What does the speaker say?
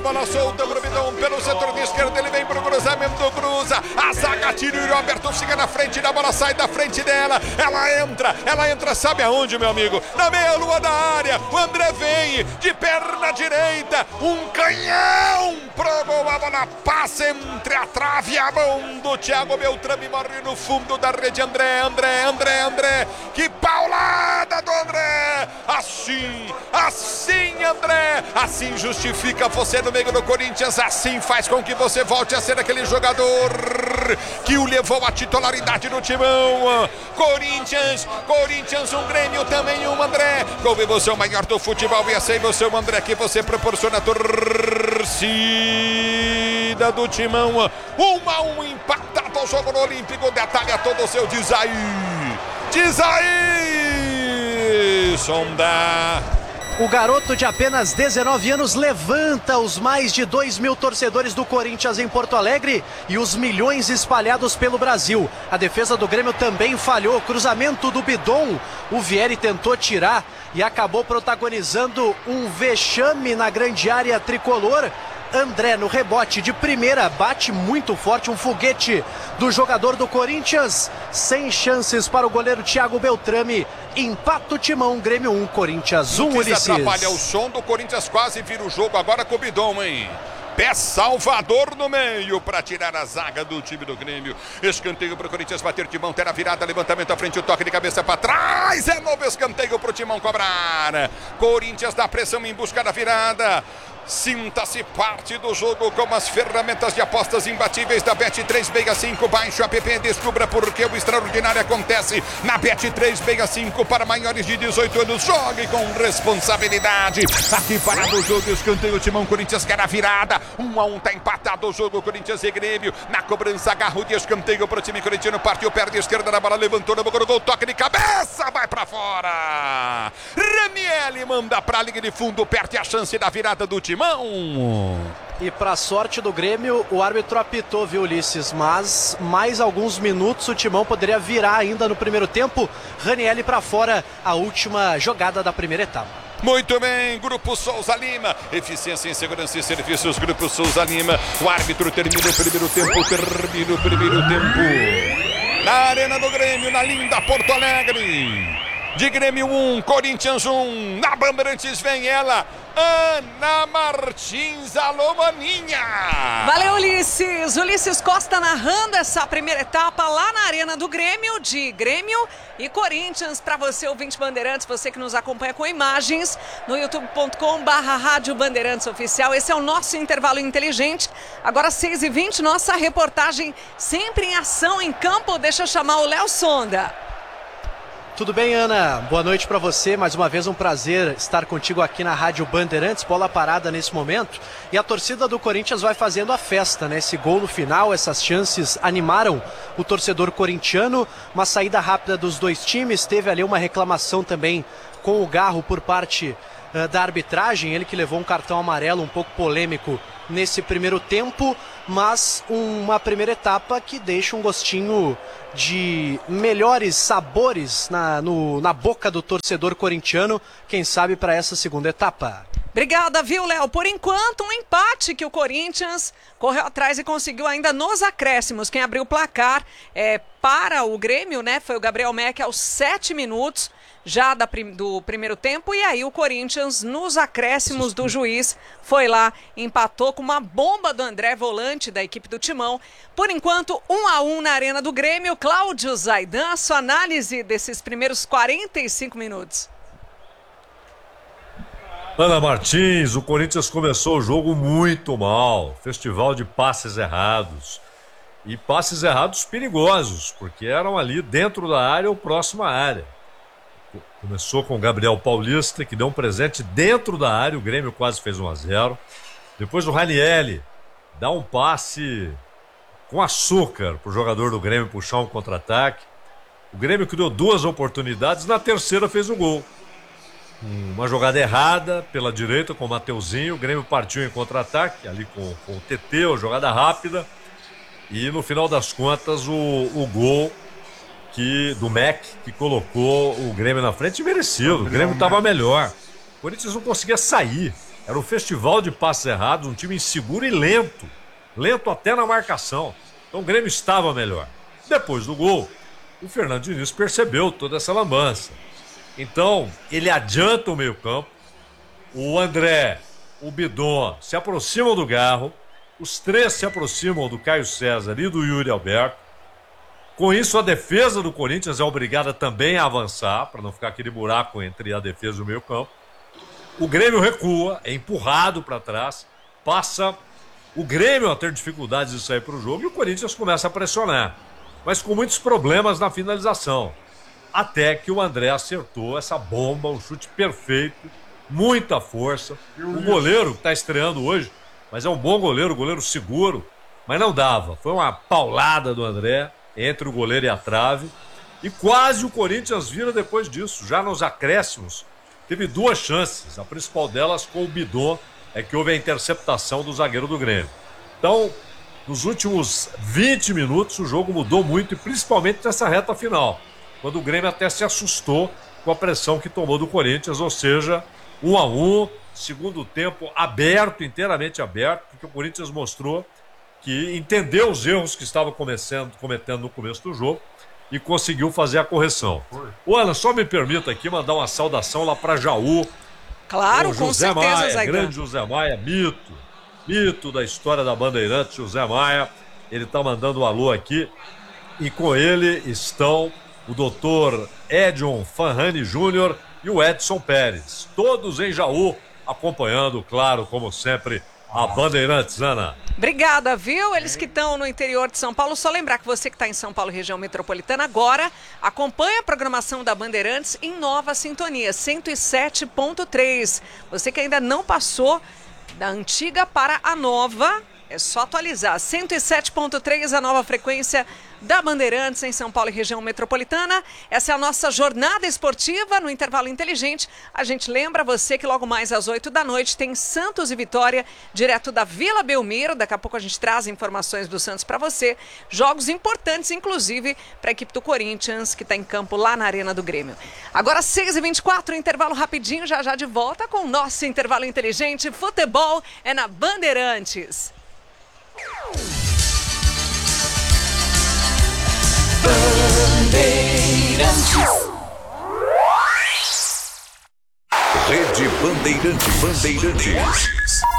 bola solta pro Bidon pelo setor de esquerda, ele vem pro cruzamento, cruza, a zaga tira o Roberto, fica na frente da bola, sai da frente dela, ela entra, sabe aonde, meu amigo? Na meia-lua da área, o André vem de perna direita, um canhão pro gol, a bola passa entre a trave e a mão do Thiago Beltrame, morre no fundo da rede, André, que paulada do André, assim André, assim justifica você no meio do Corinthians, assim faz com que você volte a ser aquele jogador que o levou à titularidade do timão. Corinthians, um Grêmio, também um André, como você é o maior do futebol e assim você é o André que você proporciona a torcida do timão, 1-1 empatado o jogo no Olímpico, detalha todo o seu diz aí, Sonda. O garoto de apenas 19 anos levanta os mais de 2.000 torcedores do Corinthians em Porto Alegre e os milhões espalhados pelo Brasil. A defesa do Grêmio também falhou. Cruzamento do Bidon. O Vieri tentou tirar e acabou protagonizando um vexame na grande área tricolor. André no rebote de primeira, bate muito forte, um foguete do jogador do Corinthians, sem chances para o goleiro Thiago Beltrame. Empata o timão, Grêmio 1, Corinthians 1, Ulisses. Atrapalha o som do Corinthians, quase vira o jogo agora com o Bidon, hein? Pé Salvador no meio para tirar a zaga do time do Grêmio. Escanteio para o Corinthians bater, Timão terá virada, levantamento à frente, o toque de cabeça para trás. É novo escanteio para o Timão cobrar. Corinthians dá pressão em busca da virada. Sinta-se parte do jogo com as ferramentas de apostas imbatíveis da Bet365. Baixe o app, descubra porque o extraordinário acontece na Bet365 para maiores de 18 anos. Jogue com responsabilidade. Aqui parado o jogo, escanteio, Timão, Corinthians quer a virada. 1-1, tá empatado o jogo, Corinthians e Grêmio. Na cobrança, agarro de escanteio para o time corintiano. Partiu, perna esquerda na bola, levantou na boca do gol, toque de cabeça, vai para fora. Ranieri manda para a linha de fundo, perde a chance da virada do time. E para sorte do Grêmio, o árbitro apitou, viu, Ulisses? Mas mais alguns minutos o Timão poderia virar ainda no primeiro tempo. Ranieri para fora, a última jogada da primeira etapa. Muito bem, Grupo Souza Lima, eficiência em segurança e serviços, Grupo Souza Lima. O árbitro termina o primeiro tempo. Na Arena do Grêmio, na linda Porto Alegre. De Grêmio 1, Corinthians 1, na Bandeirantes vem ela, Ana Martins, alô maninha! Valeu, Ulisses! Ulisses Costa narrando essa primeira etapa lá na Arena do Grêmio, de Grêmio e Corinthians. Para você, ouvinte Bandeirantes, você que nos acompanha com imagens no youtube.com/Rádio Bandeirantes Oficial. Esse é o nosso intervalo inteligente. Agora 6h20, nossa reportagem sempre em ação em campo. Deixa eu chamar o Léo Sonda. Tudo bem, Ana? Boa noite para você. Mais uma vez um prazer estar contigo aqui na Rádio Bandeirantes. Bola parada nesse momento. E a torcida do Corinthians vai fazendo a festa, né? Esse gol no final, essas chances animaram o torcedor corintiano. Uma saída rápida dos dois times. Teve ali uma reclamação também com o Garro por parte da arbitragem. Ele que levou um cartão amarelo um pouco polêmico nesse primeiro tempo. Mas uma primeira etapa que deixa um gostinho de melhores sabores na boca do torcedor corintiano, quem sabe para essa segunda etapa. Obrigada, viu, Léo? Por enquanto, um empate que o Corinthians correu atrás e conseguiu ainda nos acréscimos. Quem abriu o placar para o Grêmio, né, foi o Gabriel Meck aos 7 minutos já do primeiro tempo. E aí o Corinthians, nos acréscimos do juiz, foi lá, empatou com uma bomba do André, volante da equipe do Timão. Por enquanto, 1-1 na Arena do Grêmio. Cláudio Zaidan, sua análise desses primeiros 45 minutos. Ana Martins, o Corinthians começou o jogo muito mal. Festival de passes errados. E passes errados perigosos, porque eram ali dentro da área ou próximo à área. Começou com o Gabriel Paulista, que deu um presente dentro da área. O Grêmio quase fez 1-0. Depois o Ranieri dá um passe com açúcar para o jogador do Grêmio puxar um contra-ataque. O Grêmio criou 2 oportunidades. Na terceira fez o gol. Uma jogada errada pela direita com o Mateuzinho. O Grêmio partiu em contra-ataque ali com o TT, a jogada rápida. E no final das contas o gol do Meck, que colocou o Grêmio na frente, merecido. O Grêmio estava melhor. O Corinthians não conseguia sair. Era um festival de passes errados, um time inseguro e lento. Lento até na marcação. Então o Grêmio estava melhor. Depois do gol, o Fernando Diniz percebeu toda essa lambança. Então, ele adianta o meio-campo. O André, o Bidon se aproximam do Garro. Os três se aproximam do Caio César e do Yuri Alberto. Com isso, a defesa do Corinthians é obrigada também a avançar, para não ficar aquele buraco entre a defesa e o meio-campo. O Grêmio recua, é empurrado para trás, passa o Grêmio a ter dificuldades de sair para o jogo e o Corinthians começa a pressionar, mas com muitos problemas na finalização. Até que o André acertou essa bomba, um chute perfeito, muita força. O goleiro que está estreando hoje, mas é um bom goleiro, goleiro seguro, mas não dava. Foi uma paulada do André entre o goleiro e a trave. E quase o Corinthians vira depois disso, já nos acréscimos. Teve duas chances, a principal delas com o Bidon, é que houve a interceptação do zagueiro do Grêmio. Então, nos últimos 20 minutos, o jogo mudou muito, e principalmente nessa reta final, quando o Grêmio até se assustou com a pressão que tomou do Corinthians, ou seja, 1-1, segundo tempo aberto, inteiramente aberto, porque o Corinthians mostrou que entendeu os erros que estava cometendo no começo do jogo e conseguiu fazer a correção. Ô, Ana, só me permita aqui mandar uma saudação lá para Jaú. Claro, com José certeza, Maia, Zaidan. grande José Maia, mito da história da Bandeirantes, José Maia. Ele está mandando um alô aqui. E com ele estão o doutor Edson Fanrani Júnior e o Edson Pérez. Todos em Jaú, acompanhando, claro, como sempre, a Bandeirantes, Ana. Obrigada, viu? Eles que estão no interior de São Paulo, só lembrar que você que está em São Paulo, região metropolitana, agora acompanha a programação da Bandeirantes em nova sintonia, 107.3. Você que ainda não passou da antiga para a nova, é só atualizar. 107.3, a nova frequência da Bandeirantes em São Paulo e região metropolitana. Essa é a nossa jornada esportiva no Intervalo Inteligente. A gente lembra você que logo mais às 8 da noite tem Santos e Vitória, direto da Vila Belmiro. Daqui a pouco a gente traz informações do Santos para você. Jogos importantes, inclusive, para a equipe do Corinthians, que está em campo lá na Arena do Grêmio. Agora 6h24, intervalo rapidinho, já de volta com o nosso Intervalo Inteligente. Futebol é na Bandeirantes. Rede Bandeirantes.